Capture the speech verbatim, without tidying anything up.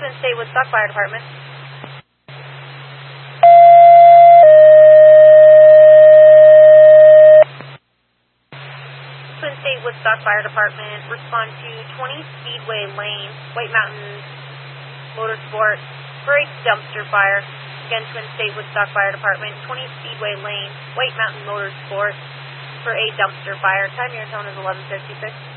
Twin State Woodstock Fire Department. Twin State Woodstock Fire Department, respond to twenty Speedway Lane, White Mountain Motorsport, for a dumpster fire. Again, Twin State Woodstock Fire Department, twenty Speedway Lane, White Mountain Motorsport, for a dumpster fire. Time your tone is eleven fifty-six.